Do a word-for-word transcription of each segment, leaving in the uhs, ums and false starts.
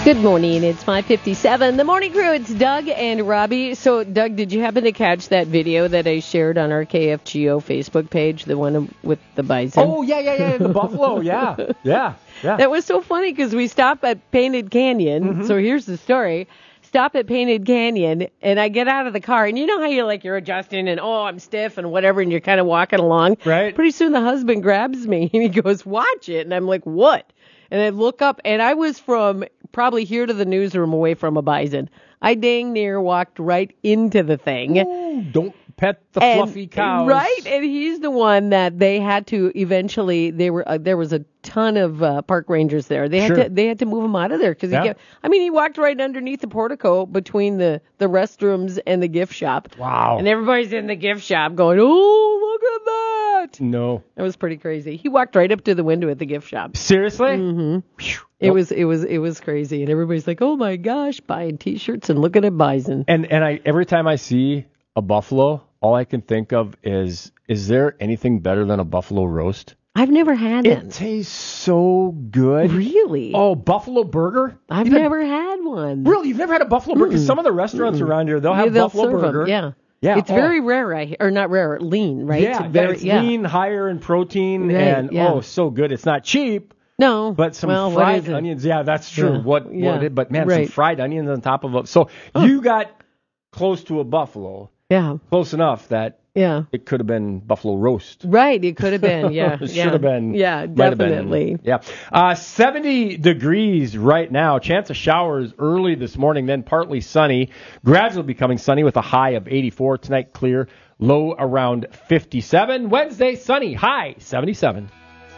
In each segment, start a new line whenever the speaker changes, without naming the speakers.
Good morning. It's five fifty-seven. The morning crew, it's Doug and Robbie. So, Doug, did you happen to catch that video that I shared on our K F G O Facebook page, the one with the bison?
Oh, yeah, yeah, yeah, the buffalo, yeah, yeah, yeah.
That was so funny because we stopped at Painted Canyon. Mm-hmm. So here's the story. Stop at Painted Canyon, and I get out of the car, and you know how you're like, you're adjusting, and oh, I'm stiff, and whatever, and you're kind of walking along.
Right.
Pretty soon the husband grabs me, and he goes, watch it. And I'm like, what? And I look up, and I was from probably here to the newsroom away from a bison. I dang near walked right into the thing.
Ooh, don't pet the
and,
fluffy cows.
Right, and he's the one that they had to eventually. They were uh, there was a ton of uh, park rangers there. They had
Sure.
to they had to move him out of there because
Yeah.
he kept. I mean, he walked right underneath the portico between the the restrooms and the gift shop.
Wow.
And everybody's in the gift shop going, oh, look at that.
No.
It was pretty crazy. He walked right up to the window at the gift shop.
Seriously?
Mm-hmm. It
Nope.
was it was it was crazy, and everybody's like, "Oh my gosh, buying T-shirts and looking at bison."
And and I every time I see a buffalo, all I can think of is, is there anything better than a buffalo roast?
I've never had
It
it.
tastes so good.
Really?
Oh, buffalo burger?
I've
You've
never had one.
Really, you've never had a buffalo burger? 'Cause some of the restaurants around here, they'll have
Yeah, they'll
buffalo
serve 'em,
burger.
Yeah.
Yeah,
It's
oh.
very rare, I, or not rare, lean, right?
Yeah,
very,
yeah, it's
yeah.
lean, higher in protein,
Right,
and
yeah.
oh, so good. It's not cheap.
No.
But some
well, what
fried
is it?
onions, yeah, that's true.
Yeah,
What,
yeah,
what it, but man,
right.
some fried onions on top of it. So you got close to a buffalo,
Yeah,
close enough that
yeah.
it could have been buffalo roast.
Right, it could have been, yeah.
It
yeah.
should have been.
Yeah,
might have been.
definitely.
Yeah. Uh, seventy degrees right now. Chance of showers early this morning, then partly sunny. Gradually becoming sunny with a high of eighty-four. Tonight clear, low around fifty-seven. Wednesday sunny, high seventy-seven.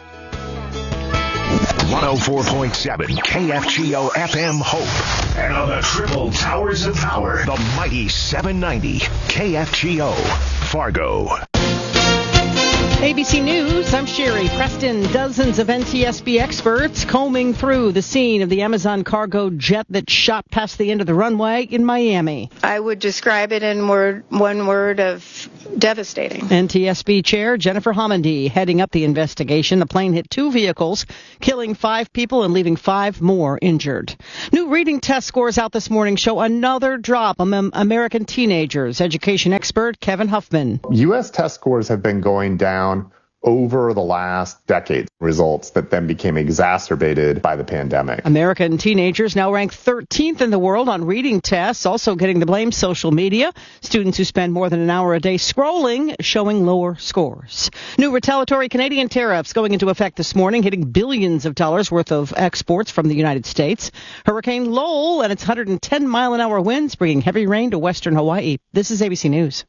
one oh four point seven K F G O F M Hope. And on the triple towers of power, the mighty seven ninety K F G O Fargo.
A B C News, I'm Sherry Preston. Dozens of N T S B experts combing through the scene of the Amazon cargo jet that shot past the end of the runway in Miami.
I would describe it in word, one word of devastating.
N T S B Chair Jennifer Homendy heading up the investigation. The plane hit two vehicles, killing five people and leaving five more injured. New reading test scores out this morning show another drop among American teenagers. Education expert Kevin Huffman.
U S test scores have been going down over the last decade, results that then became exacerbated by the pandemic.
American teenagers now rank thirteenth in the world on reading tests, also getting the blame social media. Students who spend more than an hour a day scrolling showing lower scores. New retaliatory Canadian tariffs going into effect this morning, hitting billions of dollars worth of exports from the United States. Hurricane Lowell and its one hundred ten mile an hour winds bringing heavy rain to western Hawaii. This is A B C News.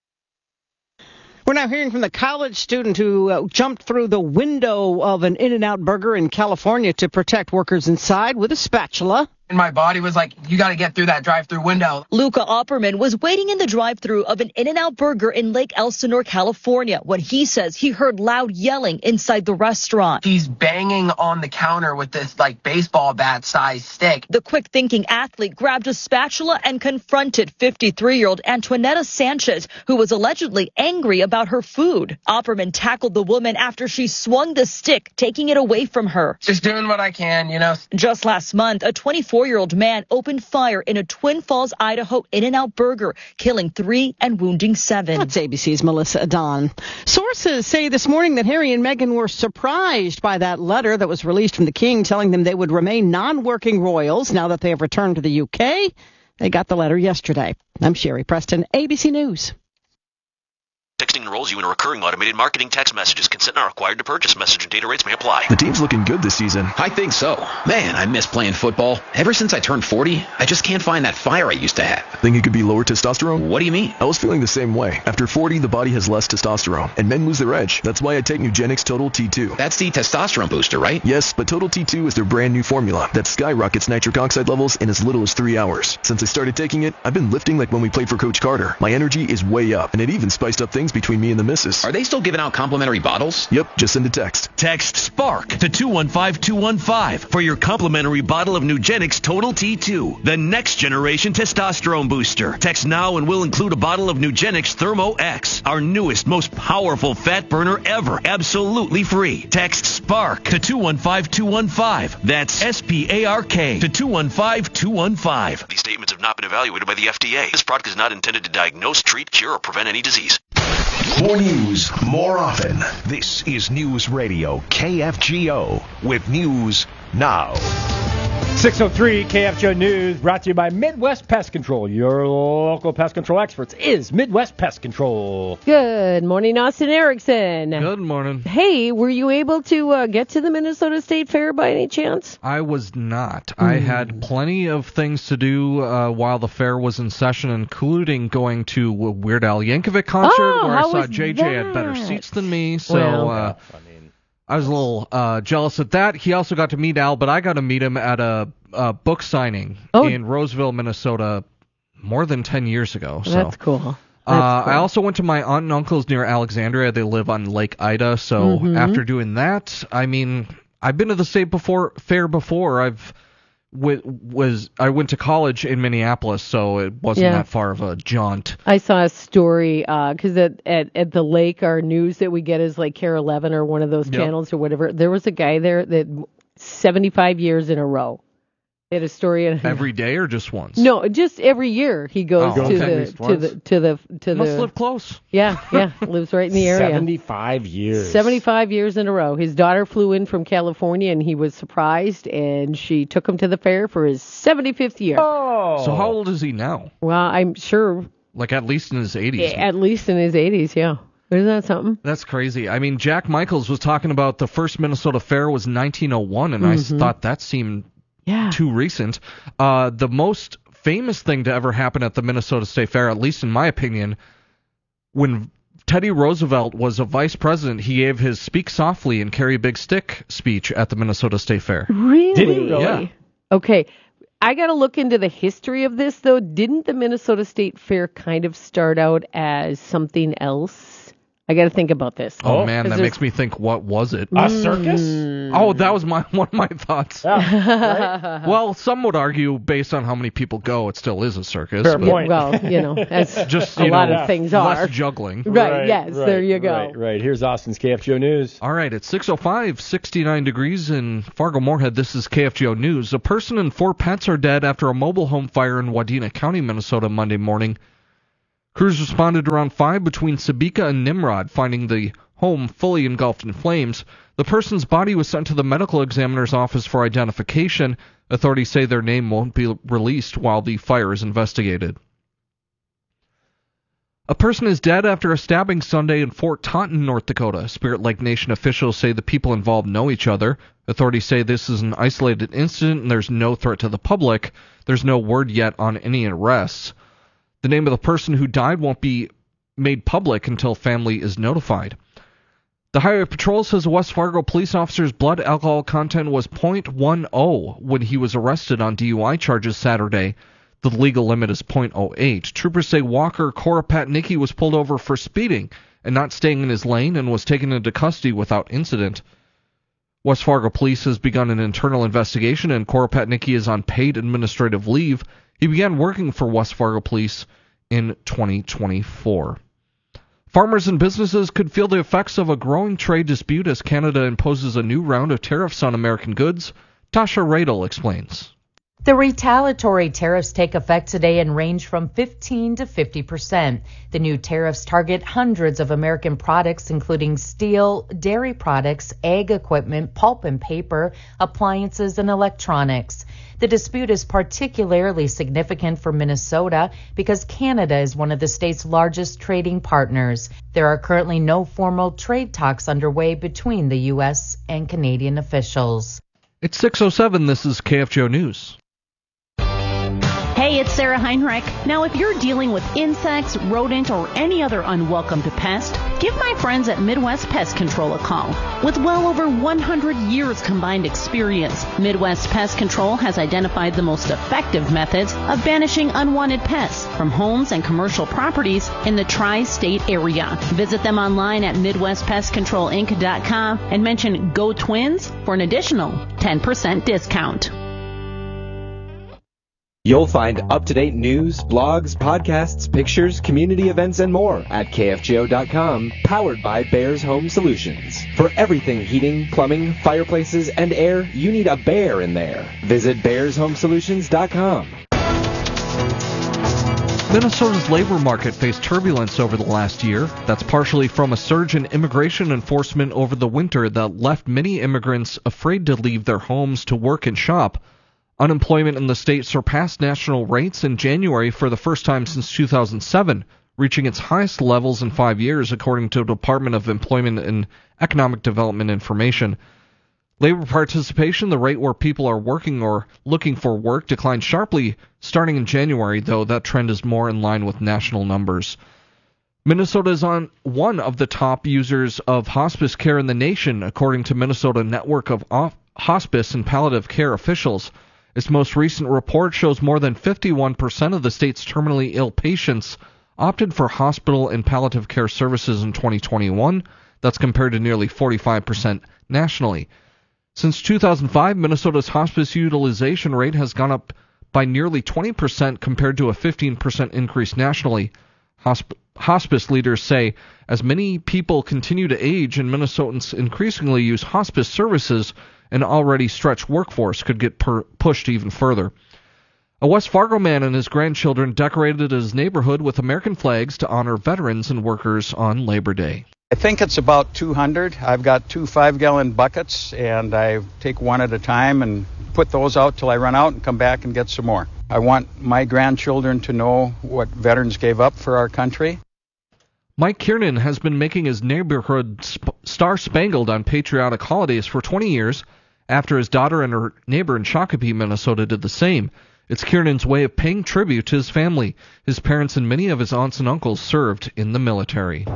We're now hearing from the college student who uh, jumped through the window of an In-N-Out Burger in California to protect workers inside with a spatula.
And my body was like, you got to get through that drive-through window.
Luca Opperman was waiting in the drive-through of an In-N-Out Burger in Lake Elsinore, California, when he says he heard loud yelling inside the restaurant.
He's banging on the counter with this, like, baseball bat-sized stick.
The quick-thinking athlete grabbed a spatula and confronted fifty-three-year-old Antoinetta Sanchez, who was allegedly angry about her food. Opperman tackled the woman after she swung the stick, taking it away from her.
Just doing what I can, you know.
Just last month, a twenty-four-year-old man opened fire in a Twin Falls, Idaho In-N-Out Burger, killing three and wounding seven.
That's A B C's Melissa Adon. Sources say this morning that Harry and Meghan were surprised by that letter that was released from the king telling them they would remain non-working royals now that they have returned to the U K. They got the letter yesterday. I'm Sherry Preston, A B C News.
Texting enrolls you in a recurring automated marketing text messages. Consent not required to purchase. Message and data rates may apply.
The team's looking good this season.
I think so. Man, I miss playing football. Ever since I turned forty, I just can't find that fire I used to have.
Think it could be lower testosterone?
What do you mean?
I was feeling the same way. After forty, the body has less testosterone, and men lose their edge. That's why I take Nugenix Total T two.
That's the testosterone booster, right?
Yes, but Total T two is their brand new formula that skyrockets nitric oxide levels in as little as three hours. Since I started taking it, I've been lifting like when we played for Coach Carter. My energy is way up, and it even spiced up things drinks between me and the missus.
Are they still giving out complimentary bottles?
Yep, just send a text.
Text SPARK to two one five two one five for your complimentary bottle of Nugenix Total T two, the next generation testosterone booster. Text now and we'll include a bottle of Nugenix Thermo X, our newest, most powerful fat burner ever, absolutely free. Text SPARK to two one five two one five. That's S P A R K to two one five two one five.
These statements have not been evaluated by the F D A. This product is not intended to diagnose, treat, cure, or prevent any disease.
More news, more often. This is News Radio K F G O with News Now.
six oh three K F G O News brought to you by Midwest Pest Control. Your local pest control experts is Midwest Pest Control.
Good morning, Austin Erickson.
Good morning.
Hey, were you able to uh, get to the Minnesota State Fair by any chance?
I was not. Mm. I had plenty of things to do uh, while the fair was in session, including going to a Weird Al Yankovic concert
oh,
where I saw
was
J J
that?
had better seats than me. So
well,
uh, I was a little uh, jealous at that. He also got to meet Al, but I got to meet him at a, a book signing
oh.
in Roseville, Minnesota, more than ten years ago. So.
That's cool. That's
uh,
cool.
I also went to my aunt and uncle's near Alexandria. They live on Lake Ida. So
mm-hmm.
after doing that, I mean, I've been to the state before fair before. I've w- was I went to college in Minneapolis, so it wasn't
yeah.
that far of a jaunt.
I saw a story because uh, at, at at the lake, our news that we get is like Care eleven or one of those
yep.
channels or whatever. There was a guy there that seventy-five years in a row. He had a story in,
every day or just once?
No, just every year he goes
oh,
to,
okay.
the, to the to the to
Must
the.
live close.
Yeah, yeah, lives right in the area.
Seventy-five years.
Seventy-five years in a row. His daughter flew in from California, and he was surprised, and she took him to the fair for his seventy-fifth year.
Oh.
So how old is he now?
Well, I'm sure.
Like at least in his eighties.
At least in his eighties, yeah. Isn't that something?
That's crazy. I mean, Jack Michaels was talking about the first Minnesota Fair was nineteen oh one, and
mm-hmm.
I thought that seemed
yeah.
too recent. Uh, the most famous thing to ever happen at the Minnesota State Fair, at least in my opinion, when Teddy Roosevelt was a vice president, he gave his Speak Softly and Carry a Big Stick speech at the Minnesota State Fair.
Really?
Did he really?
Yeah.
Okay. I got to look into the history of this, though. Didn't the Minnesota State Fair kind of start out as something else? I got to think about this.
Oh, man, that makes me think, what was it?
A circus?
Mm.
Oh, that was my one of my thoughts.
Yeah, right?
Well, some would argue, based on how many people go, it still is a circus.
Fair
but
point.
Well, you know, as
Just,
a
you
lot
know,
of things
less
are.
juggling.
Right,
right
yes,
right,
there you go.
Right, right. Here's Austin's K F G O News.
All right, it's six oh five, sixty-nine degrees in Fargo-Moorhead. This is K F G O News. A person and four pets are dead after a mobile home fire in Wadena County, Minnesota, Monday morning. Crews responded around five between Sabika and Nimrod, finding the home fully engulfed in flames. The person's body was sent to the medical examiner's office for identification. Authorities say their name won't be released while the fire is investigated. A person is dead after a stabbing Sunday in Fort Taunton, North Dakota. Spirit Lake Nation officials say the people involved know each other. Authorities say this is an isolated incident and there's no threat to the public. There's no word yet on any arrests. The name of the person who died won't be made public until family is notified. The Highway Patrol says a West Fargo police officer's blood alcohol content was point one oh when he was arrested on D U I charges Saturday. The legal limit is point oh eight. Troopers say Walker Koropatnicki was pulled over for speeding and not staying in his lane and was taken into custody without incident. West Fargo police has begun an internal investigation, and Koropatnicki is on paid administrative leave. He began working for West Fargo police in twenty twenty-four. Farmers and businesses could feel the effects of a growing trade dispute as Canada imposes a new round of tariffs on American goods. Tasha Radel explains.
The retaliatory tariffs take effect today and range from fifteen to fifty percent. The new tariffs target hundreds of American products, including steel, dairy products, ag equipment, pulp and paper, appliances, and electronics. The dispute is particularly significant for Minnesota because Canada is one of the state's largest trading partners. There are currently no formal trade talks underway between the U S and Canadian officials.
It's six oh seven. This is K F G O News.
Hey, it's Sarah Heinrich. Now, if you're dealing with insects, rodent, or any other unwelcomed pest, Give my friends at Midwest Pest Control a call. With well over one hundred years combined experience, Midwest Pest Control has identified the most effective methods of banishing unwanted pests from homes and commercial properties in the tri-state area. Visit them online at Midwest Pest Control Inc dot com and mention Go Twins for an additional ten percent discount.
You'll find up-to-date news, blogs, podcasts, pictures, community events, and more at K F G O dot com, powered by Bears Home Solutions. For everything heating, plumbing, fireplaces, and air, you need a bear in there. Visit Bears Home Solutions dot com.
Minnesota's labor market faced turbulence over the last year. That's partially from a surge in immigration enforcement over the winter that left many immigrants afraid to leave their homes to work and shop. Unemployment in the state surpassed national rates in January for the first time since two thousand seven, reaching its highest levels in five years, according to the Department of Employment and Economic Development information. Labor participation, the rate where people are working or looking for work, declined sharply starting in January, though that trend is more in line with national numbers. Minnesota is on one of the top users of hospice care in the nation, according to Minnesota Network of Hospice and Palliative Care officials. Its most recent report shows more than fifty-one percent of the state's terminally ill patients opted for hospital and palliative care services in twenty twenty-one. That's compared to nearly forty-five percent nationally. Since two thousand five, Minnesota's hospice utilization rate has gone up by nearly twenty percent compared to a fifteen percent increase nationally. Hosp- hospice leaders say as many people continue to age and Minnesotans increasingly use hospice services, an already stretched workforce could get per- pushed even further. A West Fargo man and his grandchildren decorated his neighborhood with American flags to honor veterans and workers on Labor Day.
I think it's about two hundred. I've got two five-gallon buckets, and I take one at a time and put those out till I run out and come back and get some more. I want my grandchildren to know what veterans gave up for our country.
Mike Kiernan has been making his neighborhood sp- star-spangled on patriotic holidays for twenty years, after his daughter and her neighbor in Shakopee, Minnesota, did the same. It's Kiernan's way of paying tribute to his family. His parents and many of his aunts and uncles served in the military.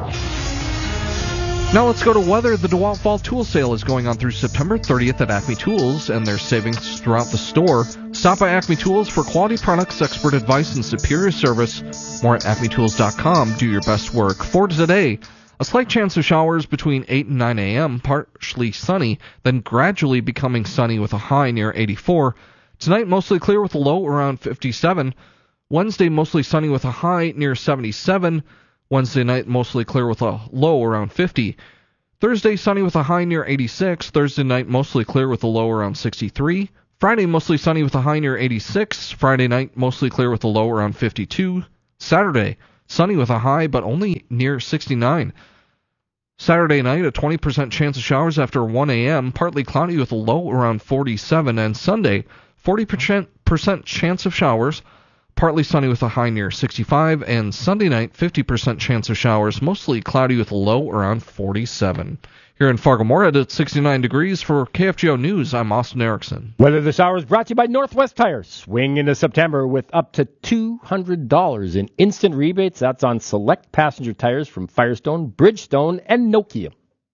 Now let's go to weather. The DeWalt Fall Tool Sale is going on through September thirtieth at Acme Tools, and there's savings throughout the store. Stop by Acme Tools for quality products, expert advice, and superior service. More at acme tools dot com. Do your best work. For today, a slight chance of showers between eight and nine a.m., partially sunny, then gradually becoming sunny with a high near eighty-four. Tonight, mostly clear with a low around fifty-seven. Wednesday, mostly sunny with a high near seventy-seven. Wednesday night, mostly clear with a low around fifty. Thursday, sunny with a high near eighty-six. Thursday night, mostly clear with a low around sixty-three. Friday, mostly sunny with a high near eighty-six. Friday night, mostly clear with a low around fifty-two. Saturday, sunny with a high, but only near sixty-nine. Saturday night, a twenty percent chance of showers after one a.m., partly cloudy with a low around forty-seven. And Sunday, forty percent chance of showers, partly sunny with a high near sixty-five, and Sunday night, fifty percent chance of showers, mostly cloudy with a low around forty-seven. Here in Fargo-Moorhead, it's sixty-nine degrees. For K F G O News, I'm Austin Erickson.
Weather this hour is brought to you by Northwest Tire. Swing into September with up to two hundred dollars in instant rebates. That's on select passenger tires from Firestone, Bridgestone, and Nokia.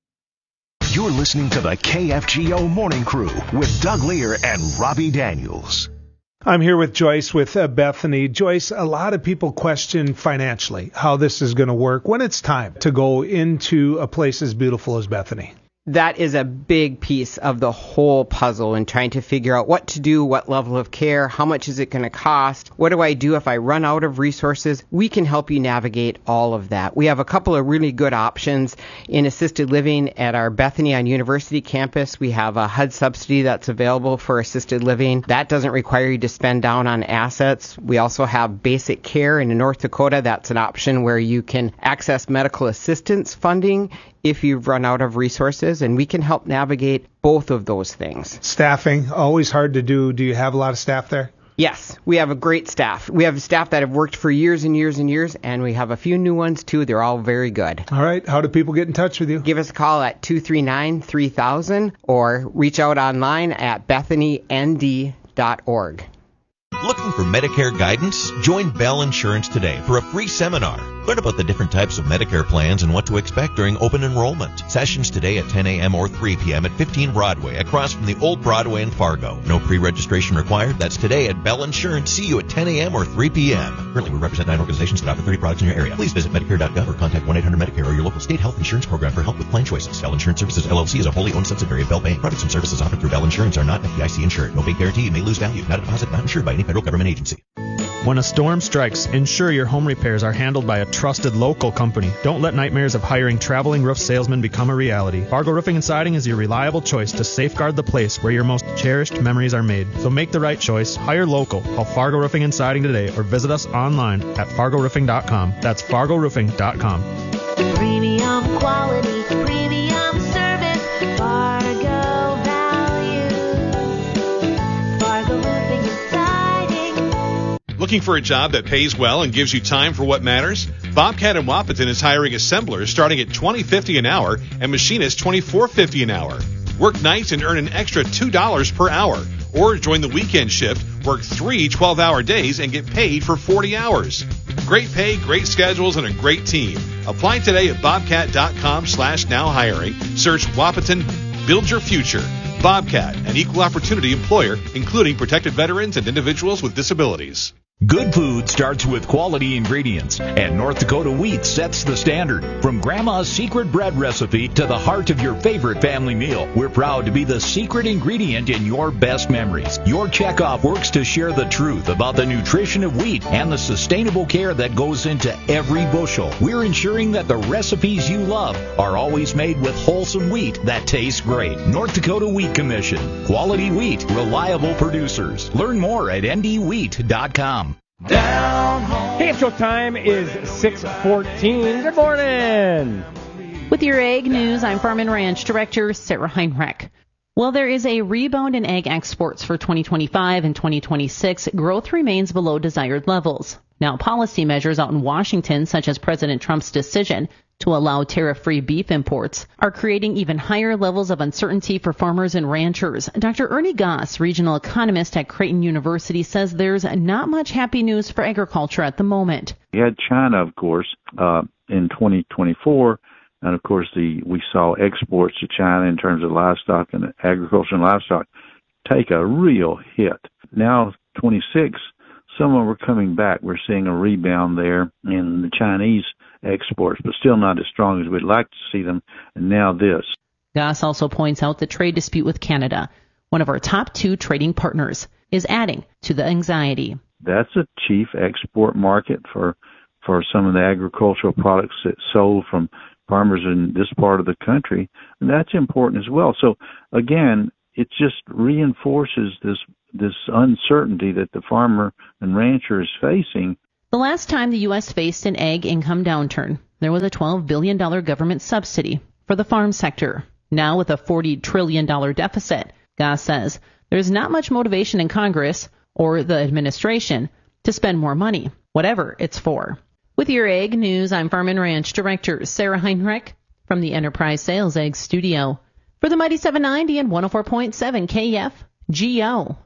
You're listening to the K F G O Morning Crew with Doug Lear and Robbie Daniels.
I'm here with Joyce with uh, Bethany. Joyce, a lot of people question financially how this is going to work when it's time to go into a place as beautiful as Bethany.
That is a big piece of the whole puzzle in trying to figure out what to do, what level of care, how much is it going to cost, what do I do if I run out of resources. We can help you navigate all of that. We have a couple of really good options in assisted living at our Bethany on University campus. We have a H U D subsidy that's available for assisted living. That doesn't require you to spend down on assets. We also have basic care in North Dakota. That's an option where you can access medical assistance funding if you've run out of resources, and we can help navigate both of those things.
Staffing, always hard to do. Do you have a lot of staff there?
Yes, we have a great staff. We have staff that have worked for years and years and years, and we have a few new ones too. They're all very good.
All right. How do people get in touch with you?
Give us a call at two three nine, three thousand or reach out online at bethany n d dot org.
Looking for Medicare guidance? Join Bell Insurance today for a free seminar. Learn about the different types of Medicare plans and what to expect during open enrollment. Sessions today at ten a.m. or three p.m. at fifteen Broadway, across from the old Broadway in Fargo. No pre-registration required. That's today at Bell Insurance. See you at ten a.m. or three p.m. Currently, we represent nine organizations that offer thirty products in your area. Please visit Medicare dot gov or contact one eight hundred Medicare or your local state health insurance program for help with plan choices. Bell Insurance Services, L L C is a wholly owned subsidiary of Bell Bank. Products and services offered through Bell Insurance are not F D I C insured. No bank guarantee. You may lose value. Not a deposit. Not insured by any federal government agency.
When a storm strikes, ensure your home repairs are handled by a trusted local company. Don't let nightmares of hiring traveling roof salesmen become a reality. Fargo Roofing and Siding is your reliable choice to safeguard the place where your most cherished memories are made. So make the right choice. Hire local. Call Fargo Roofing and Siding today or visit us online at fargo roofing dot com. That's fargo roofing dot com.
Premium quality, premium service, Fargo value. Fargo Roofing and Siding.
Looking for a job that pays well and gives you time for what matters? Bobcat and Wapaton is hiring assemblers starting at twenty fifty an hour and machinists twenty-four fifty an hour. Work nights and earn an extra two dollars per hour. Or join the weekend shift, work three twelve-hour days, and get paid for forty hours. Great pay, great schedules, and a great team. Apply today at bobcat dot com slash now hiring. Search Wapaton, build your future. Bobcat, an equal opportunity employer, including protected veterans and individuals with disabilities.
Good food starts with quality ingredients, and North Dakota Wheat sets the standard. From Grandma's secret bread recipe to the heart of your favorite family meal, we're proud to be the secret ingredient in your best memories. Your checkoff works to share the truth about the nutrition of wheat and the sustainable care that goes into every bushel. We're ensuring that the recipes you love are always made with wholesome wheat that tastes great. North Dakota Wheat Commission. Quality wheat, reliable producers. Learn more at n d wheat dot com.
Down home. K F C O time is six fourteen. Good morning.
With your egg news, I'm Farm and Ranch Director Sarah Heinrich. While there is a rebound in egg exports for twenty twenty-five and twenty twenty-six, growth remains below desired levels. Now, policy measures out in Washington, such as President Trump's decision to allow tariff-free beef imports, are creating even higher levels of uncertainty for farmers and ranchers. Doctor Ernie Goss, regional economist at Creighton University, says there's not much happy news for agriculture at the moment.
We had China, of course, uh, in twenty twenty-four, and of course the we saw exports to China in terms of livestock and agriculture and livestock take a real hit. Now, twenty-six, some of them are coming back. We're seeing a rebound there in the Chinese exports, but still not as strong as we'd like to see them. And now this.
Goss also points out the trade dispute with Canada, one of our top two trading partners, is adding to the anxiety.
That's a chief export market for for some of the agricultural products that's sold from farmers in this part of the country, and that's important as well. So again, it just reinforces this this uncertainty that the farmer and rancher is facing.
The last time the U S faced an ag income downturn, there was a twelve billion dollars government subsidy for the farm sector. Now with a forty trillion dollars deficit, Goss says there's not much motivation in Congress or the administration to spend more money, whatever it's for. With your egg news, I'm Farm and Ranch Director Sarah Heinrich from the Enterprise Sales Egg Studio for the Mighty seven ninety and one oh four point seven K F G O.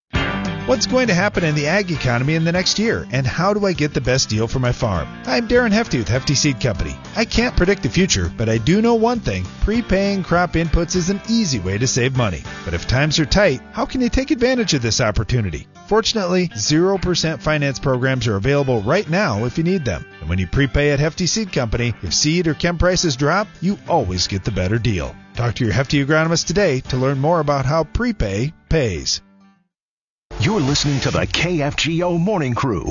What's going to happen in the ag economy in the next year, and how do I get the best deal for my farm? I'm Darren Hefty with Hefty Seed Company. I can't predict the future, but I do know one thing. Prepaying crop inputs is an easy way to save money. But if times are tight, how can you take advantage of this opportunity? Fortunately, zero percent finance programs are available right now if you need them. And when you prepay at Hefty Seed Company, if seed or chem prices drop, you always get the better deal. Talk to your Hefty agronomist today to learn more about how prepay pays.
You're listening to the K F G O Morning Crew.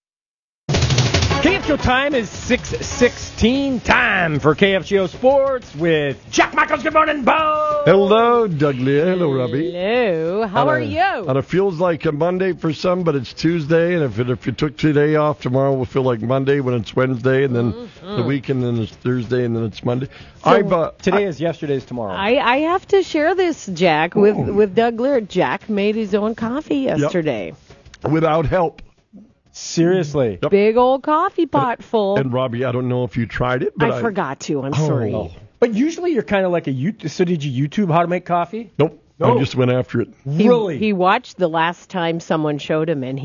K F G O time is six sixteen. Time for K F G O Sports with Jack Michaels. Good morning, Bo.
Hello, Doug Leah. Hello, Robbie.
Hello. How
and
are
a,
you?
And it feels like a Monday for some, but it's Tuesday. And if it, if you took today off, tomorrow will feel like Monday when it's Wednesday, and then mm-hmm. the weekend, and then it's Thursday, and then it's Monday.
So
I've, uh,
today
I,
is yesterday's tomorrow.
I, I have to share this, Jack, with, with Doug Lear. Jack made his own coffee yesterday.
Yep. Without help.
Seriously.
Yep.
Big old coffee pot full.
And, Robbie, I don't know if you tried it. But
I, I forgot to. I'm
oh.
sorry.
But usually you're kind of like a YouTube. So did you YouTube how to make coffee?
Nope.
No.
I just went after it.
He,
really?
He watched the last time someone showed him, and he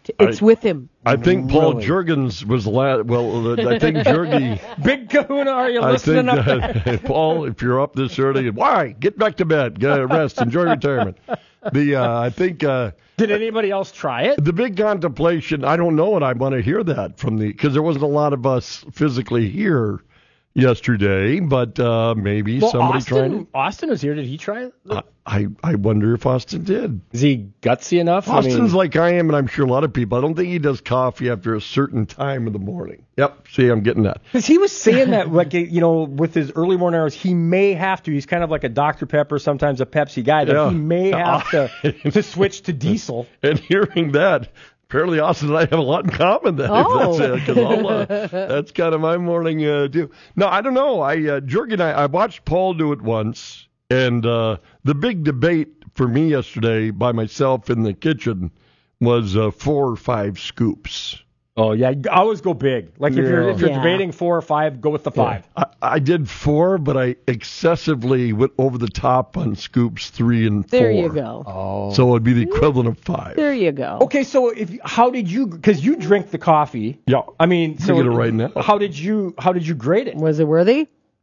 it. It's
I,
with him.
I think Paul
Really.
Jurgens was last. Well, uh, I think Jurgy.
Big Kahuna, are you
I
listening
think,
up
uh,
there?
Paul, if you're up this early, why get back to bed, get rest, enjoy retirement. The uh, I think. Uh,
Did anybody else try it?
The big contemplation. I don't know, and I want to hear that from the because there wasn't a lot of us physically here yesterday, but uh, maybe
Well,
somebody
Austin,
tried it.
Austin was here. Did he try it?
I, I I wonder if Austin did.
Is he gutsy enough? I
Austin's
mean-
like I am, and I'm sure a lot of people. I don't think he does coffee after a certain time of the morning. Yep. See, I'm getting that.
Because he was saying that, like, you know, with his early morning hours, he may have to. He's kind of like a Doctor Pepper, sometimes a Pepsi guy. That
Yeah.
he may have to to switch to diesel.
And hearing that, apparently Austin and I have a lot in common then.
Oh.
If that's, uh, 'cause I'll, uh, that's kind of my morning uh, deal. No, I don't know. I uh, Jorgy and I, I watched Paul do it once, and uh, the big debate for me yesterday by myself in the kitchen was uh, four or five scoops.
Oh yeah, I always go big. Like if you're if you're
Yeah.
debating four or five, go with the five.
I, I did four, but I excessively went over the top on scoops three and four.
There you go.
Oh.
So it would be the equivalent of five.
There you go.
Okay, so if how did you? Because you drink the coffee.
Yeah.
I mean, so
Drinking it right now.
How did you? How did you grade it?
Was it worthy?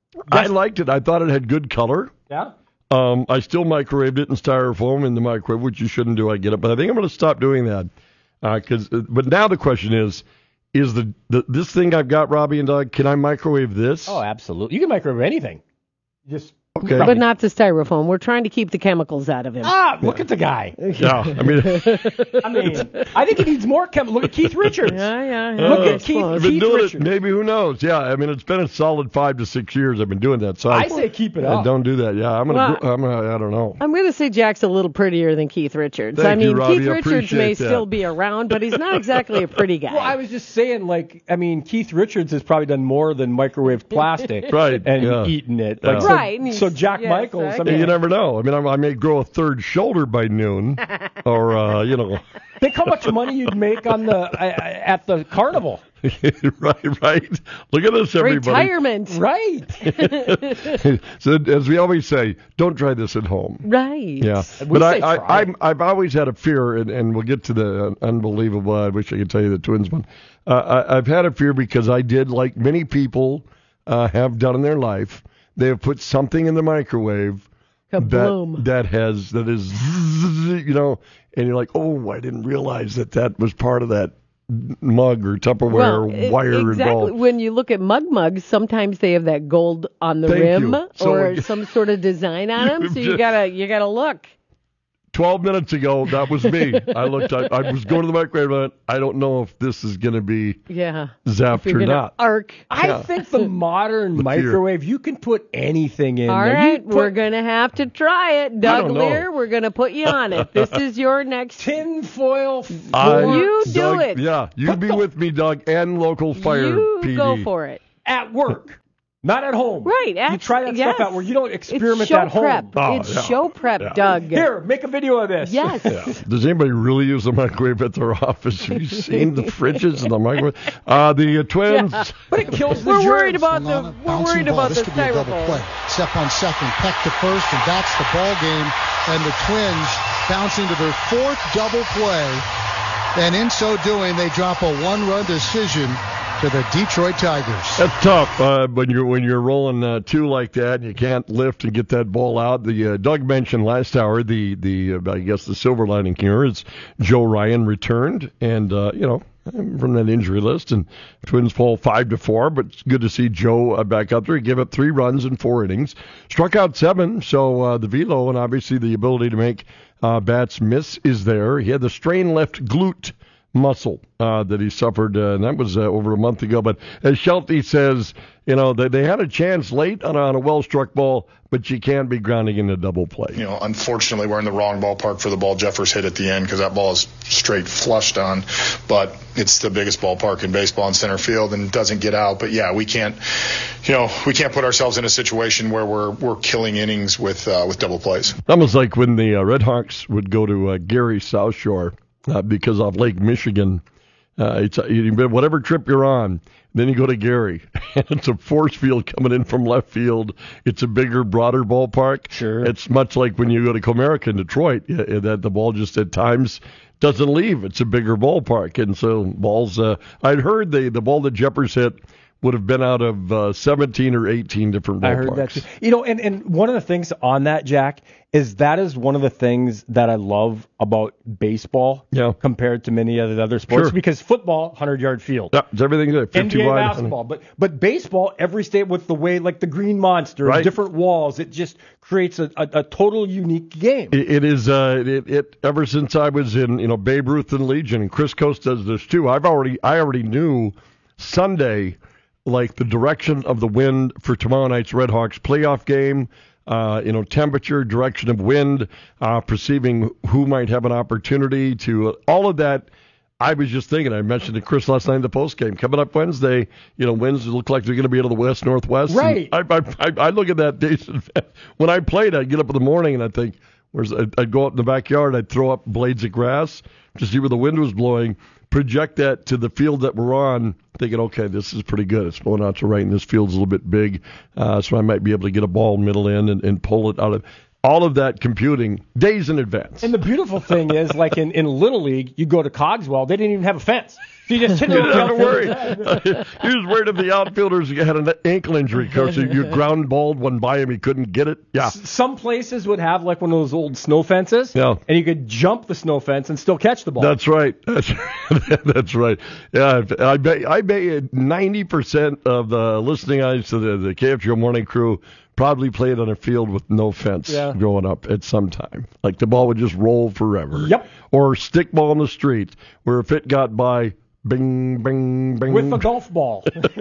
I liked it. I thought it had good color.
Yeah.
Um, I still microwaved it in styrofoam in the microwave, which you shouldn't do. I get it, but I think I'm going to stop doing that. Uh 'cause, uh, but now the question is, is the, the this thing I've got, Robbie and Doug, can I microwave this?
Oh, absolutely. You can microwave anything. Just
Okay.
But not the styrofoam. We're trying to keep the chemicals out of him.
Ah, look at the guy.
Yeah, I mean,
I mean, I think he needs more chemicals. Look at Keith Richards.
Yeah, yeah. yeah.
Look
Uh,
at Keith,
I've been
Keith
doing
Richards.
it. Maybe who knows? Yeah, I mean, it's been a solid five to six years I've been doing that. So
I say keep it
uh,
up.
Don't do that. Yeah, I'm gonna.
Well,
go, I'm gonna. I don't know.
I'm going to say Jack's a little prettier than Keith Richards.
Thank
I mean,
you, Robbie.
Keith
I
Richards may
appreciate that.
still be around, but he's not exactly a pretty guy.
Well, I was just saying, like, I mean, Keith Richards has probably done more than microwave plastic,
Right,
and
yeah.
eaten it.
Yeah.
Like, so,
Right, and
So
he's-
Jack
yes,
Michaels, I
I
mean,
You never know. I mean, I, I may grow a third shoulder by noon, or uh, you know.
think how much money you'd make on the uh, at the carnival.
right, right. Look at this, everybody.
Retirement.
Right.
So as we always say, don't try this at home.
Right.
Yeah,
We
but
say
I,
try
I,
it.
I'm, I've always had a fear, and, and we'll get to the uh, unbelievable. I wish I could tell you the Twins one. Uh, I, I've had a fear because I did, like many people uh, have done in their life, they have put something in the microwave
Kaboom.
that that has that is, you know, and you're like, oh, I didn't realize that that was part of that mug or Tupperware
Well, e-
wire
exactly.
involved.
When you look at mug mugs, sometimes they have that gold on the
Thank
rim
you. So-
or some sort of design on them.
You've
So you
just-
gotta you gotta look.
Twelve minutes ago, that was me. I looked. I, I was going to the microwave. And I went, I don't know if this is going to be
Yeah.
zapped
If you're
or
gonna
not.
arc.
I
Yeah.
think the modern
Look here.
microwave, you can put anything in
All
there.
right,
You put
we're gonna have to try it, Doug
don't know.
Lear. We're gonna put you on it. This is your next.
tin foil.
I-
You do
Doug,
it.
Yeah, you be with me, Doug, and local fire
You
P D.
go for it.
At work, not at home.
Right.
You try that
yes.
stuff out where you don't experiment
it's show
at home.
prep.
Oh,
it's
yeah.
show prep,
Yeah.
Doug.
Here, make a video of this.
Yes.
Yeah. Does anybody really use the microwave at their office? Have you seen the fridges and the microwave? Uh, the uh, Twins.
Yeah.
But it kills the
We're
germs.
worried about the
Solana
we're
bouncing
worried
ball.
about
This
the
could be a double play.
styrofoam.
Step on second, peck to first, and that's the ball game. And the Twins bouncing to their fourth double play. And in so doing, they drop a one-run decision to the Detroit Tigers.
That's tough uh, when you're when you're rolling uh, two like that and you can't lift and get that ball out. The uh, Doug mentioned last hour the the uh, I guess the silver lining here is Joe Ryan returned and uh, you know from that injury list and Twins fall five to four, but it's good to see Joe uh, back out there. He gave up three runs in four innings, struck out seven, so uh, the velo and obviously the ability to make uh, bats miss is there. He had the strained left glute muscle uh, that he suffered, uh, and that was uh, over a month ago. But as Shelty says, you know, they, they had a chance late on, on a well-struck ball, but you can't be grounding in a double play.
You know, unfortunately, we're in the wrong ballpark for the ball Jeffers hit at the end because that ball is straight flushed on. But it's the biggest ballpark in baseball in center field and doesn't get out. But yeah, we can't, you know, we can't put ourselves in a situation where we're we're killing innings with uh, with double plays.
Almost like when the uh, Red Hawks would go to uh, Gary South Shore uh, because of Lake Michigan. Uh, it's a, you, whatever trip you're on. Then you go to Gary, and it's a force field coming in from left field. It's a bigger, broader ballpark.
Sure.
It's much like when you go to Comerica in Detroit, yeah, that the ball just at times doesn't leave. It's a bigger ballpark, and so balls. Uh, I'd heard the the ball that Jeppers hit would have been out of uh, seventeen or eighteen different ballparks.
I heard that too. You know, and, and one of the things on that, Jack, is that is one of the things that I love about baseball
yeah.
compared to many of the other sports.
Sure.
Because football, hundred-yard field.
Yeah, it's everything there.
N B A
wide,
basketball. But but baseball, every state with the way, like the Green Monster,
right.
different walls, it just creates a, a, a total unique game.
It, it is, uh, it, it, ever since I was in, you know, Babe Ruth and Legion, and Chris Coast does this too, I've already, I already knew Sunday, like the direction of the wind for tomorrow night's Red Hawks playoff game, uh, you know, temperature, direction of wind, uh, perceiving who might have an opportunity to, uh, all of that. I was just thinking, I mentioned to Chris last night in the post game, coming up Wednesday, you know, winds look like they're going to be out of the west, northwest.
Right.
I, I, I, I look at that day. When I played, I'd get up in the morning and I'd think, where's, I'd, I'd go out in the backyard, I'd throw up blades of grass to see where the wind was blowing, project that to the field that we're on, thinking, okay, this is pretty good. It's blowing out to right, and this field's a little bit big, uh, so I might be able to get a ball middle in and, and pull it out of all of that computing days in advance.
And the beautiful thing is, like in, in Little League, you go to Cogswell, they didn't even have a fence. So you just
you didn't have to worry. He was worried if the outfielders had an ankle injury, coach. You ground balled one by him, he couldn't get it. Yeah.
S- some places would have like one of those old snow fences,
yeah.
and you could jump the snow fence and still catch the ball.
That's right. That's that's right. Yeah, I bet I bet ninety percent of the listening eyes to the, the K F G O morning crew probably played on a field with no fence
yeah.
growing up at some time. Like the ball would just roll forever.
Yep.
Or stick ball in the street, where if it got by, bing, bing, bing.
With a golf ball.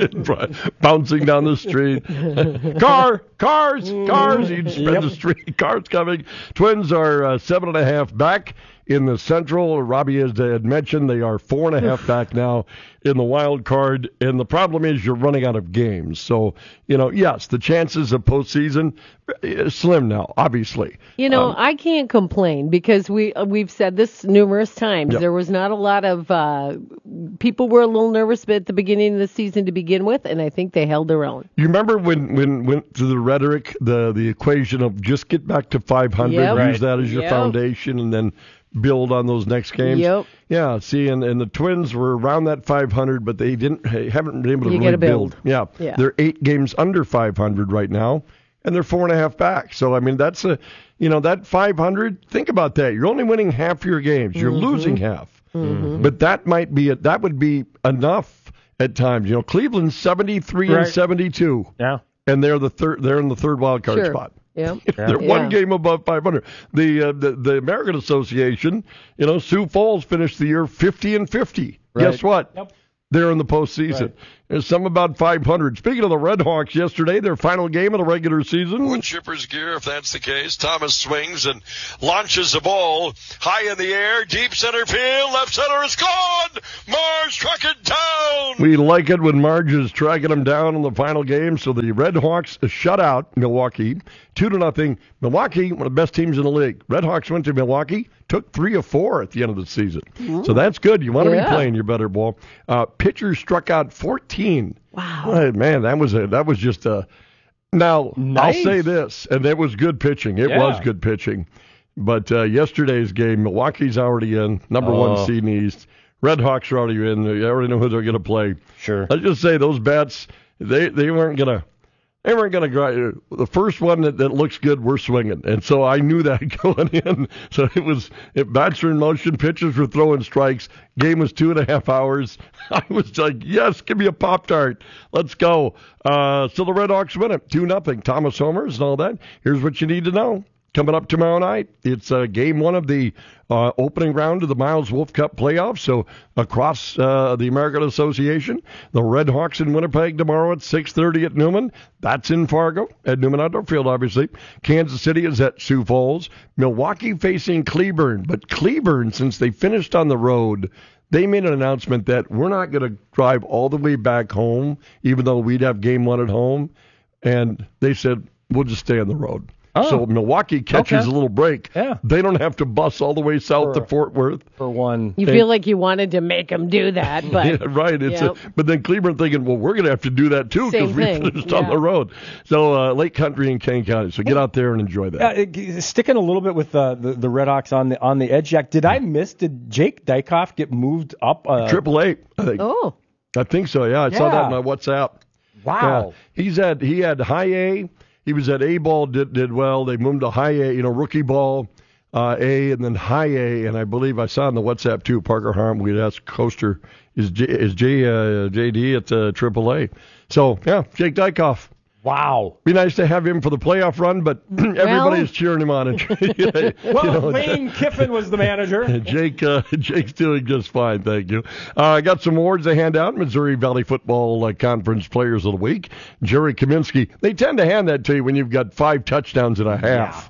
Bouncing down the street. Car, cars, cars. You'd spread
Yep.
the street. Cars coming. Twins are uh, seven and a half back in the Central. Robbie has had mentioned they are four and a half back now in the wild card. And the problem is you're running out of games. So, you know, yes, the chances of postseason is slim now, obviously.
You know,
Um,
I can't complain because we uh, we've said this numerous times.
Yep.
There was not a lot of uh, people were a little nervous at the beginning of the season to begin with, and I think they held their own.
You remember when when went to the rhetoric, the the equation of just get back to five hundred,
Yep.
use
Right.
that as your
Yep.
foundation, and then build on those next games.
Yep.
Yeah. See, and, and the Twins were around that five hundred, but they didn't haven't been able to
You
really
gotta build.
Yeah.
Yeah.
They're eight games under five hundred right now, and they're four and a half back. So I mean, that's a you know that five hundred. Think about that. You're only winning half your games. You're
Mm-hmm.
losing half.
Mhm.
But that might be it. That would be enough at times. You know, Cleveland's seventy-three and
Right.
seventy-two.
Yeah.
And they're the third. They're in the third wild card
Sure.
spot.
Yeah.
They're
Yeah.
one game above five hundred. The, uh, the the American Association, you know, Sioux Falls finished the year fifty and fifty.
Right.
Guess what?
Yep.
They're in the postseason.
Right.
There's some about five hundred. Speaking of the Red Hawks, yesterday, their final game of the regular season.
With Chipper's gear, if that's the case, Thomas swings and launches the ball high in the air, deep center field, left center is gone. Mars struck it down.
We like it when Marge is tracking them down in the final game. So the Red Hawks shut out Milwaukee, two to nothing. Milwaukee, one of the best teams in the league. Red Hawks went to Milwaukee, took three of four at the end of the season. So that's good. You want to
Yeah.
be playing your better ball. Uh, pitchers struck out fourteen.
Wow.
Oh, man, that was a that was just a. Now
Nice.
I'll say this, and it was good pitching. It
Yeah.
was good pitching. But uh, yesterday's game, Milwaukee's already in, number
Oh.
one seed in the East. Red Hawks are already in. They already know who they're going to play.
Sure.
Let's just say those bats, they they weren't gonna, they weren't gonna. gr- The first one that, that looks good, we're swinging, and so I knew that going in. So it was, if bats are in motion, pitchers were throwing strikes. Game was two and a half hours. I was like, yes, give me a Pop-Tart. Let's go. Uh, so the Red Hawks win it, two nothing. Thomas homers and all that. Here's what you need to know. Coming up tomorrow night, it's uh, game one of the uh, opening round of the Miles Wolf Cup playoffs. So across uh, the American Association, the Red Hawks in Winnipeg tomorrow at six thirty at Newman. That's in Fargo at Newman Outdoor Field, obviously. Kansas City is at Sioux Falls. Milwaukee facing Cleburne. But Cleburne, since they finished on the road, they made an announcement that we're not going to drive all the way back home, even though we'd have game one at home. And they said, we'll just stay on the road. Oh. So Milwaukee catches
Okay.
a little break.
Yeah.
They don't have to bus all the way south
For-
to Fort Worth.
For one.
You feel like you wanted to make them do that, but
yeah, right. It's
Yep.
a, but then Cleveland thinking, well, we're going to have to do that too
Same
because we
thing,
finished on
yeah.
the road. So uh, Lake Country and Kane County. So get out there and enjoy that.
Yeah, it- sticking a little bit with uh, the the Red Hawks on the on the edge, Jack. Did I miss? Did Jake Dykoff get moved up? Uh,
Triple A. I think.
Oh.
I think so. Yeah, I saw that in
Yeah.
my WhatsApp.
Wow.
Yeah. He's at he had high A. He was at A ball, did did well. They moved to high A, you know, rookie ball, uh, A, and then high A. And I believe I saw in the WhatsApp too. Parker Harm, we'd ask Coaster, is J, is J uh, J D at uh, Triple A. So yeah, Jake Dykoff.
Wow.
Be nice to have him for the playoff run, but everybody is cheering him on. And, you
Well,
know,
Lane Kiffin was the manager.
Jake, uh, Jake's doing just fine, thank you. Uh, I got some awards to hand out. Missouri Valley Football uh, Conference Players of the Week. Jerry Kaminsky. They tend to hand that to you when you've got five touchdowns and a half.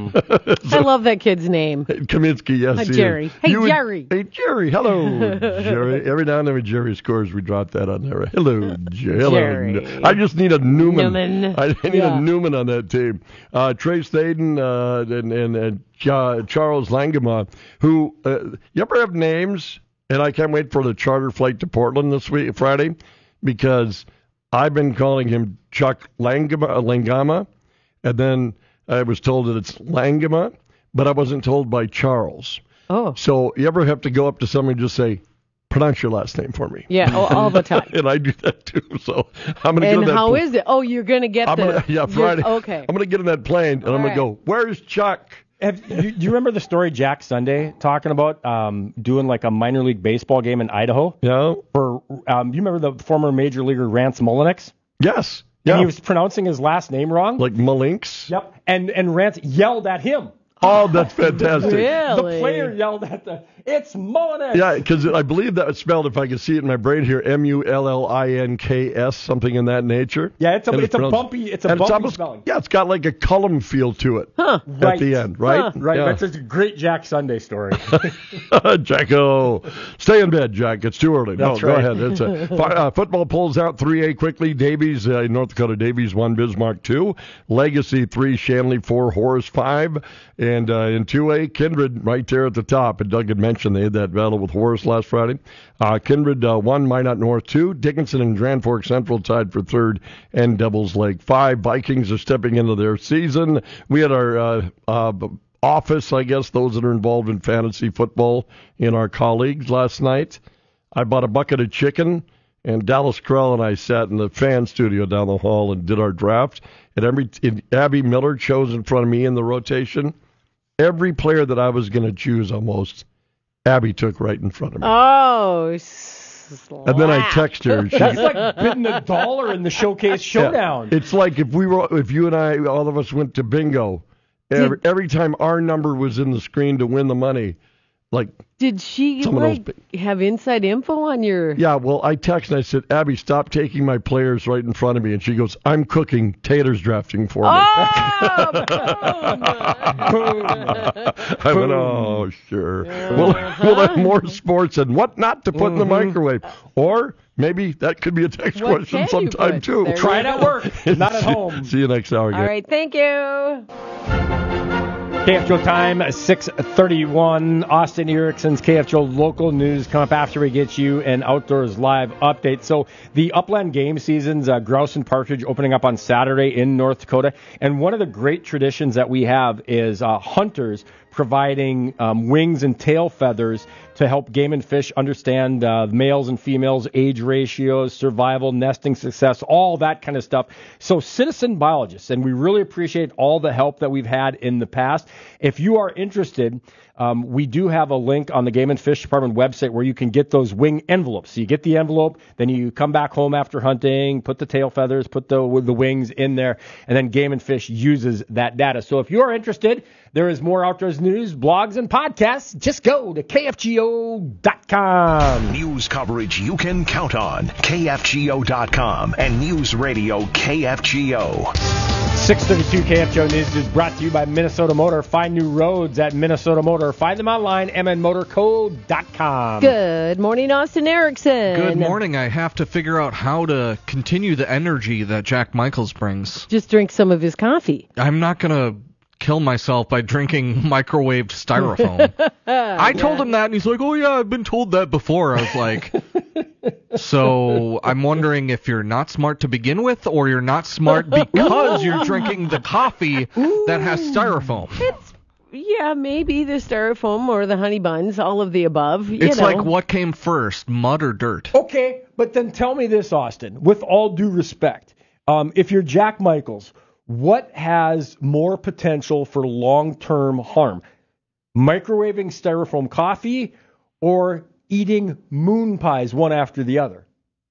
I love that kid's name.
Kaminsky, yes,
Hi,
he is.
Jerry. Hey,
You would-
Jerry.
hey, Jerry. Hello, Jerry. Every now and then when Jerry scores, we drop that on there. Hello, Jerry. Hello.
Jerry.
I just need a Newman.
Newman.
I need
Yeah.
a Newman on that team. Uh, Trace Thaden uh, and, and, and Ch- Charles Langema, who, uh, you ever have names? And I can't wait for the charter flight to Portland this week, Friday, because I've been calling him Chuck Langema, uh, Langama, and then I was told that it's Langema, but I wasn't told by Charles.
Oh.
So you ever have to go up to somebody and just say, pronounce your last name for me?
Yeah, all, all the time.
And I do that too. So I'm going to
And
get on that
how
pl-
is it? Oh, you're going to get
I'm
the...
gonna, yeah,
you're-
Friday.
Okay.
I'm going to get in that plane and I'm going
right.
to go, where's Chuck?
Have, you, do you remember the story Jack Sunday talking about um, doing like a minor league baseball game in Idaho?
Yeah.
For um, you remember the former major leaguer Rance Mullinax?
Yes.
And
Yeah.
he was pronouncing his last name wrong.
Like Malinks?
Yep. And and Rance yelled at him.
Oh, that's fantastic.
Really?
The player yelled at the, it's Mullinax.
Yeah, because I believe that was spelled, if I can see it in my brain here, M U L L I N K S, something in that nature.
Yeah, it's a
And
it's a
pronounced-
bumpy it's a
and
bumpy
almost,
spelling.
Yeah, it's got like a column feel to it
Huh.
at
Right.
the end, right?
Huh.
Right,
Yeah.
that's just a great Jack Sunday story.
Jacko, stay in bed, Jack. It's too early.
That's
no,
right.
go ahead. It's a, fi- uh, football pulls out three A quickly. Davies, uh, North Dakota Davies one, Bismarck two. Legacy three, Shanley four, Horace five. And uh, in two A, Kindred right there at the top. And Doug had mentioned they had that battle with Horace last Friday. Uh, Kindred uh, one, Minot North two. Dickinson and Grand Forks Central tied for third, and Devils Lake five. Vikings are stepping into their season. We had our uh, uh, office, I guess, those that are involved in fantasy football in our colleagues last night. I bought a bucket of chicken, and Dallas Krell and I sat in the fan studio down the hall and did our draft. And every and Abby Miller chose in front of me in the rotation. Every player that I was going to choose almost, Abby took right in front of me.
Oh, slap.
And then I text her. And she,
That's like bidding a dollar in the showcase showdown.
Yeah. It's like if we were, if you and I, all of us went to bingo. Every, every time our number was in the screen to win the money, like
Did she
Someone else
like have inside info on your...
yeah, well, I texted and I said, Abby, stop taking my players right in front of me. And she goes, I'm cooking. Tater's drafting for me.
Oh,
I went, oh, sure. We'll, we'll have more sports and what not to put in the microwave. Or maybe that could be a text
What
question
can you
sometime,
put?
too.
There
Try
you
it at
go.
work, not at home.
See you next hour,
All
guys.
right, thank you.
K F G O time, six thirty-one. Austin Erickson's K F G O local news come up after we get you an Outdoors Live update. So the Upland game season's uh, grouse and partridge opening up on Saturday in North Dakota. And one of the great traditions that we have is uh, hunters providing um, wings and tail feathers to help game and fish understand uh, males and females, age ratios, survival, nesting success, all that kind of stuff. So citizen biologists, and we really appreciate all the help that we've had in the past. If you are interested, um, we do have a link on the Game and Fish Department website where you can get those wing envelopes. So you get the envelope, then you come back home after hunting, put the tail feathers, put the with the wings in there, and then Game and Fish uses that data. So if you are interested, there is more outdoors news, blogs, and podcasts. Just go to K F G O dot com.
News coverage you can count on. K F G O dot com and News Radio K F G O.
six thirty-two K F G O News is brought to you by Minnesota Motor. Find new roads at Minnesota Motor. Find them online, m n motor co dot com.
Good morning, Austin Erickson.
Good morning. I have to figure out how to continue the energy that Jack Michaels brings.
Just drink some of his coffee.
I'm not going to kill myself by drinking microwaved styrofoam. I
Yeah.
told him that, and he's like, oh, yeah, I've been told that before. I was like, so I'm wondering if you're not smart to begin with, or you're not smart because you're drinking the coffee that has styrofoam.
It's, yeah, maybe the styrofoam or the honey buns, all of the above. You
It's
know.
like, what came first, mud or dirt?
Okay, but then tell me this, Austin, with all due respect. Um, if you're Jack Michaels, what has more potential for long-term harm? Microwaving styrofoam coffee or eating moon pies one after the other?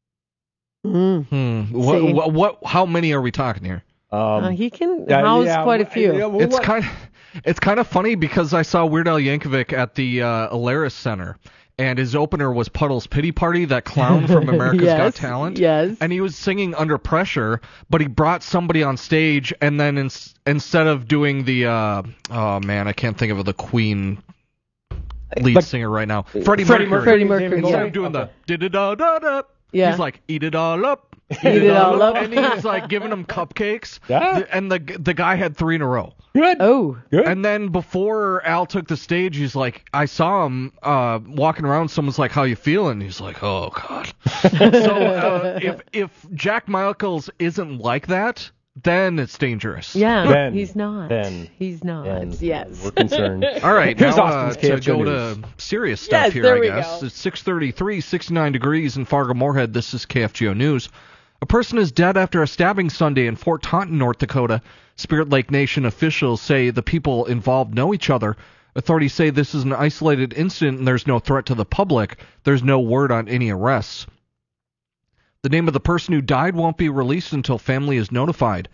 Mm.
Hmm. What,
See.
what, what? How many are we talking here?
Um,
Uh, he can
yeah,
house
yeah,
quite a few.
yeah, well,
It's
what-
kind of, it's kind of funny because I saw Weird Al Yankovic at the uh, Alaris Center, and his opener was Puddle's Pity Party, that clown from America's
Yes,
Got Talent.
yes.
And he was singing Under Pressure, but he brought somebody on stage, and then in, instead of doing the, uh, oh man, I can't think of the Queen lead
Like-
singer right now, Freddie,
Freddie
Mercury.
Freddie Mercury,
Instead
yeah.
of doing
Okay.
the did-it-da-da-da,
Yeah.
he's like, eat it all up.
Eat it all up.
And he's like giving them cupcakes.
Yeah.
The- And the the guy had three in a row.
Good.
Oh.
Good.
And then before Al took the stage, he's like, I saw him uh, walking around. Someone's like, "How you feeling?" He's like, "Oh God." so uh, if if Jack Michaels isn't like that, then it's dangerous.
Yeah,
Then-
he's not.
then-
he's not.
then
yes.
we're concerned.
All right,
Here's
now
Austin's
uh,
K
to
F C O
go
News.
to serious stuff
Yes,
here,
there
I
we
guess.
go.
It's six thirty-three, sixty-nine degrees in Fargo-Moorhead. This is K F G O News. A person is dead after a stabbing Sunday in Fort Taunton, North Dakota. Spirit Lake Nation officials say the people involved know each other. Authorities say this is an isolated incident and there's no threat to the public. There's no word on any arrests. The name of the person who died won't be released until family is notified.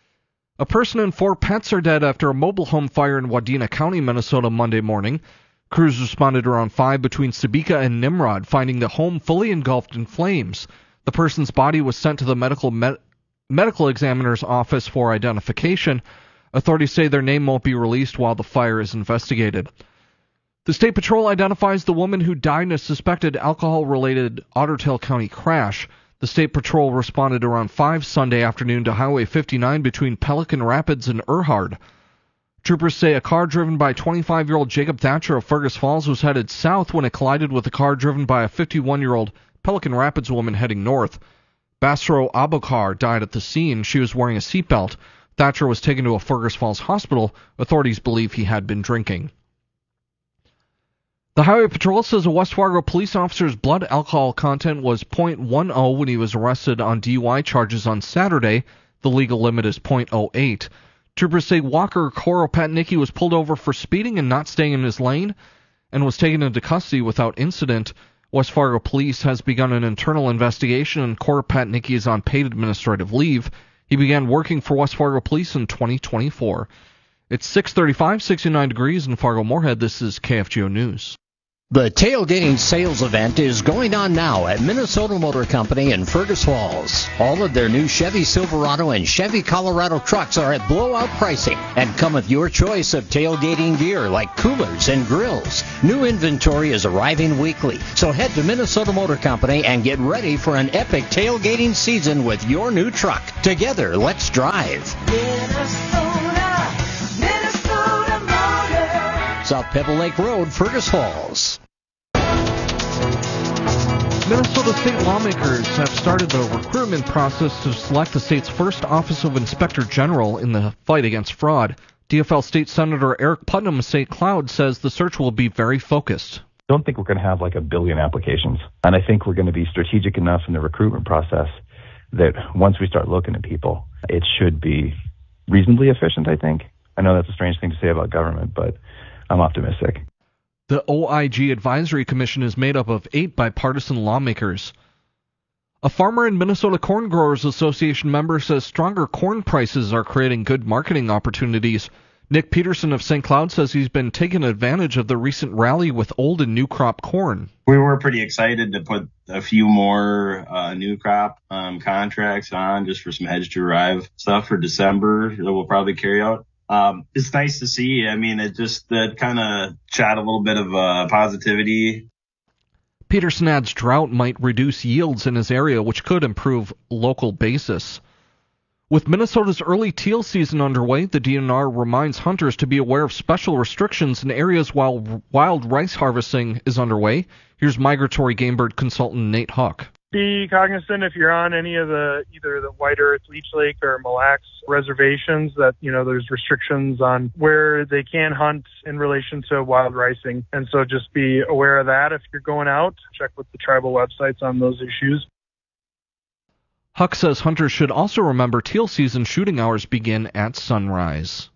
A person and four pets are dead after a mobile home fire in Wadena County, Minnesota, Monday morning. Crews responded around five between Sabika and Nimrod, finding the home fully engulfed in flames. The person's body was sent to the medical med- medical examiner's office for identification. Authorities say their name won't be released while the fire is investigated. The State Patrol identifies the woman who died in a suspected alcohol-related Otter Tail County crash. The State Patrol responded around five Sunday afternoon to Highway fifty-nine between Pelican Rapids and Erhard. Troopers say a car driven by twenty-five-year-old Jacob Thatcher of Fergus Falls was headed south when it collided with a car driven by a fifty-one-year-old Pelican Rapids woman heading north. Basro Abokar died at the scene. She was wearing a seatbelt. Thatcher was taken to a Fergus Falls hospital. Authorities believe he had been drinking. The Highway Patrol says a West Fargo police officer's blood alcohol content was point one oh when he was arrested on D U I charges on Saturday. The legal limit is point oh eight. Troopers say Walker Koropatnicki was pulled over for speeding and not staying in his lane and was taken into custody without incident. West Fargo Police has begun an internal investigation, and Koropatnicki is on paid administrative leave. He began working for West Fargo Police in twenty twenty-four. It's six thirty-five, sixty-nine degrees in Fargo-Moorhead. This is K F G O News.
The tailgating sales event is going on now at Minnesota Motor Company in Fergus Falls. All of their new Chevy Silverado and Chevy Colorado trucks are at blowout pricing and come with your choice of tailgating gear like coolers and grills. New inventory is arriving weekly, so head to Minnesota Motor Company and get ready for an epic tailgating season with your new truck. Together, let's drive.
Minnesota, Minnesota Motor.
South Pebble Lake Road, Fergus Falls.
Minnesota state lawmakers have started the recruitment process to select the state's first Office of Inspector General in the fight against fraud. D F L State Senator Eric Putnam of Saint Cloud says the search will be very focused.
I don't think we're going to have like a billion applications. And I think we're going to be strategic enough in the recruitment process that once we start looking at people, it should be reasonably efficient, I think. I know that's a strange thing to say about government, but I'm optimistic.
The O I G Advisory Commission is made up of eight bipartisan lawmakers. A farmer and Minnesota Corn Growers Association member says stronger corn prices are creating good marketing opportunities. Nick Peterson of Saint Cloud says he's been taking advantage of the recent rally with old and new crop corn.
We were pretty excited to put a few more uh, new crop um, contracts on just for some hedge to arrive stuff for December that we'll probably carry out. Um, it's nice to see. I mean, it just that kind of shot a little bit of uh, positivity.
Peterson adds drought might reduce yields in his area, which could improve local basis. With Minnesota's early teal season underway, the D N R reminds hunters to be aware of special restrictions in areas while wild rice harvesting is underway. Here's migratory game bird consultant Nate Huck.
Be cognizant if you're on any of the either the White Earth, Leech Lake, or Mille Lacs reservations that, you know, there's restrictions on where they can hunt in relation to wild ricing. And so just be aware of that if you're going out. Check with the tribal websites on those issues.
Huck says hunters should also remember teal season shooting hours begin at sunrise.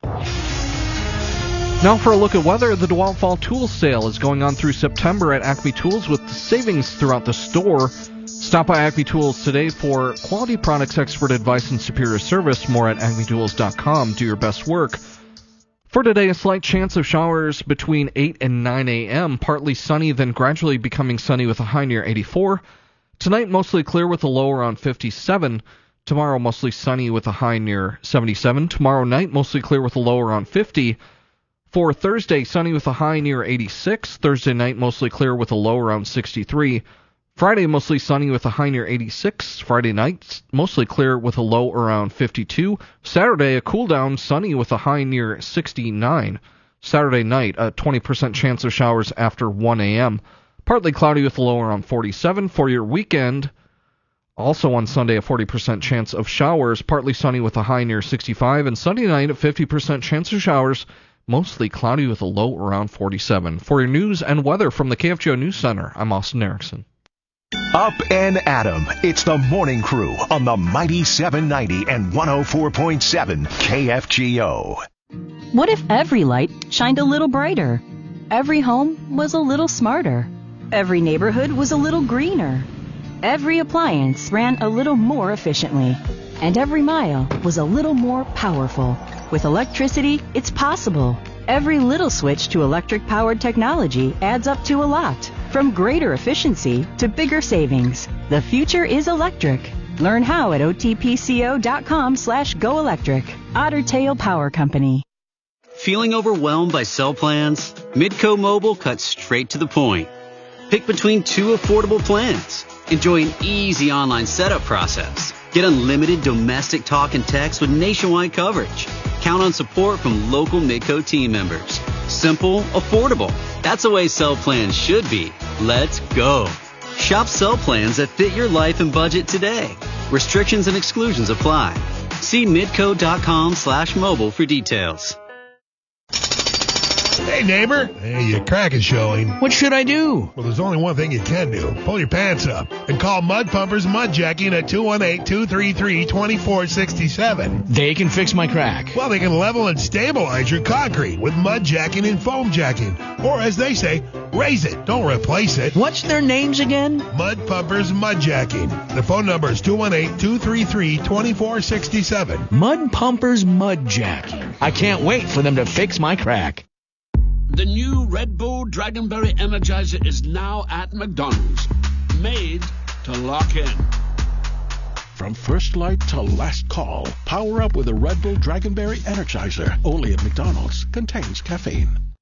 Now for a look at weather. The DeWalt Fall Tools sale is going on through September at Acme Tools with savings throughout the store. Stop by Acme Tools today for quality products, expert advice, and superior service. More at acme tools dot com. Do your best work. For today, a slight chance of showers between eight and nine a.m. Partly sunny, then gradually becoming sunny with a high near eighty-four. Tonight, mostly clear with a low around fifty-seven. Tomorrow, mostly sunny with a high near seventy-seven. Tomorrow night, mostly clear with a low around fifty. For Thursday, sunny with a high near eighty-six. Thursday night, mostly clear with a low around sixty-three. Friday, mostly sunny with a high near eighty-six. Friday night, mostly clear with a low around fifty-two. Saturday, a cool down, sunny with a high near sixty-nine. Saturday night, a twenty percent chance of showers after one a.m. Partly cloudy with a low around forty-seven. For your weekend, also on Sunday, a forty percent chance of showers. Partly sunny with a high near sixty-five. And Sunday night, a fifty percent chance of showers. Mostly cloudy with a low around forty-seven. For your news and weather from the K F G O News Center, I'm Austin Erickson.
Up and Adam. It's the Morning Crew on the Mighty seven ninety and one oh four point seven K F G O.
What if every light shined a little brighter? Every home was a little smarter. Every neighborhood was a little greener. Every appliance ran a little more efficiently. And every mile was a little more powerful. With electricity, it's possible. Every little switch to electric-powered technology adds up to a lot. From greater efficiency to bigger savings. The future is electric. Learn how at otpco.com slash go electric. Otter Tail Power Company.
Feeling overwhelmed by cell plans? Midco Mobile cuts straight to the point. Pick between two affordable plans. Enjoy an easy online setup process. Get unlimited domestic talk and text with nationwide coverage. Count on support from local Midco team members. Simple, affordable. That's the way cell plans should be. Let's go. Shop cell plans that fit your life and budget today. Restrictions and exclusions apply. See midco.com slash mobile for details.
Hey, neighbor. Hey, your crack is showing.
What should I do?
Well, there's only one thing you can do. Pull your pants up and call Mud Pumpers Mud Jacking at two one eight, two three three, two four six seven.
They can fix my crack.
Well, they can level and stabilize your concrete with mud jacking and foam jacking. Or, as they say, raise it. Don't replace it.
What's their names again?
Mud Pumpers Mud Jacking. The phone number is two one eight, two three three, two four six seven.
Mud Pumpers Mud Jacking. I can't wait for them to fix my crack.
The new Red Bull Dragonberry Energizer is now at McDonald's. Made to lock in.
From first light to last call, power up with a Red Bull Dragonberry Energizer. Only at McDonald's. Contains caffeine.